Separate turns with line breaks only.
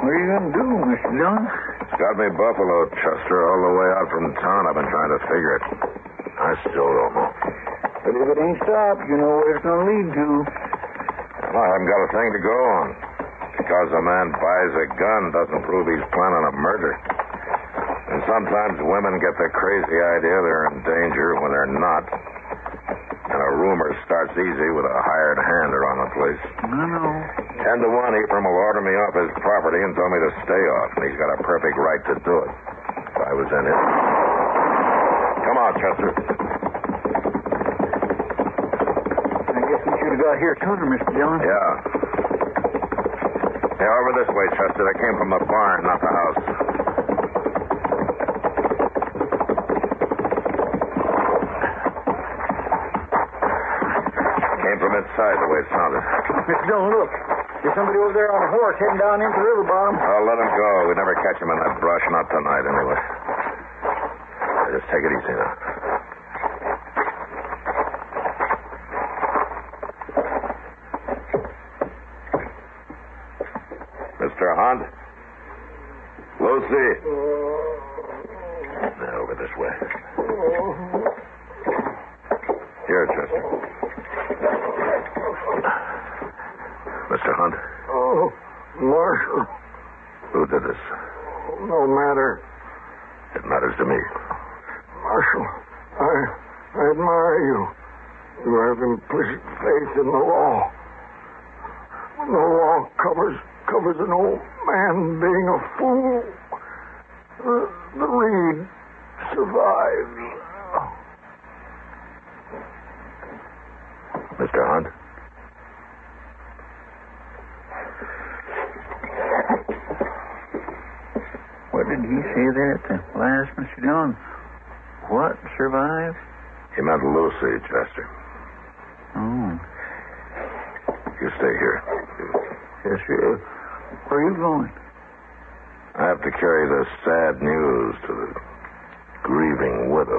What are you going to do, Mr. Dillon?
It's got me buffaloed, Chester, all the way out from town. I've been trying to figure it. I still don't know.
But if it ain't stopped, you know where it's going to lead to.
Well, I haven't got a thing to go on. Because a man buys a gun doesn't prove he's planning a murder. And sometimes women get the crazy idea they're in danger when they're not. And a rumor starts easy with a hired hand around the place.
I know.
10 to 1, Ephraim will order me off his property and tell me to stay off. And he's got a perfect right to do it. If I was in it. Come on, Chester.
I guess we should have got here sooner, Mr. Dillon.
Yeah. Yeah, over this way, Chester. They came from the barn, not the house. Came from inside, the way it sounded.
Mr. Dillon, look. There's somebody over there on a horse heading down into the river bottom.
Oh, let him go. We'd never catch him in that brush, not tonight, anyway. Just take it easy now. Mr. Hunt? Lucy? Now, over this way. Here, Chester. Mr. Hunt?
Oh, Marshal.
Who did this?
No matter.
It matters to me.
Marshal, I admire you. You have implicit faith in the law. When the law covers an old man being a fool, the reed survives.
Mr. Hunt?
What did he say there at the last, Mr. Dillon? What survived?
He meant Lucy, Chester.
Oh.
You stay here.
Yes, sir. Where are you going?
I have to carry the sad news to the grieving widow.